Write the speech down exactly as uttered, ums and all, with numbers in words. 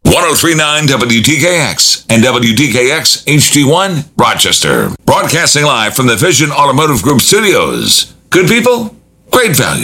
ten thirty-nine W D K X and W D K X H D one, Rochester. Broadcasting live from the Vision Automotive Group studios. Good people, great value.